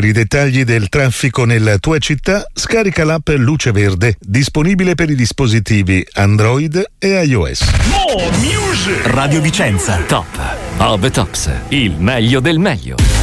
i dettagli del traffico nella tua città, scarica l'app Luce Verde, disponibile per i dispositivi Android e iOS. Radio Vicenza. Top of the Tops, il meglio del meglio.